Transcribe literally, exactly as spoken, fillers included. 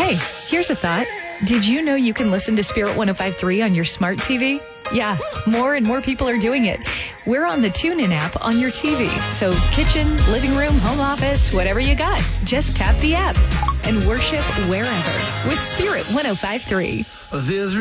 Hey, here's a thought. Did you know you can listen to Spirit one oh five point three on your smart T V? Yeah, more and more people are doing it. We're on the TuneIn app on your T V. So kitchen, living room, home office, whatever you got, just tap the app and worship wherever with Spirit one oh five point three. There's